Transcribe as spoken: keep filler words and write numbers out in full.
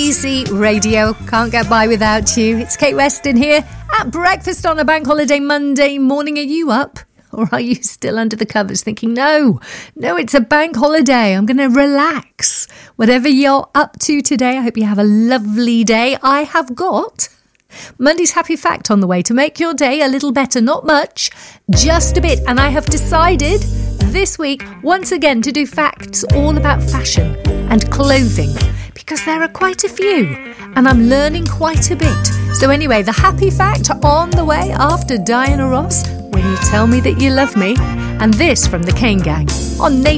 Easy Radio. Can't get by without you. It's Kate Weston here at breakfast on a bank holiday Monday morning. Are you up? Or are you still under the covers thinking, no, no, it's a bank holiday. I'm going to relax. Whatever you're up to today, I hope you have a lovely day. I have got Monday's Happy Fact on the way to make your day a little better. Not much, just a bit. And I have decided this week, once again, to do facts all about fashion and clothing, because there are quite a few and I'm learning quite a bit. So anyway, the Happy Fact on the way after Diana Ross, When You Tell Me That You Love Me, and this from the Kane Gang on Nation.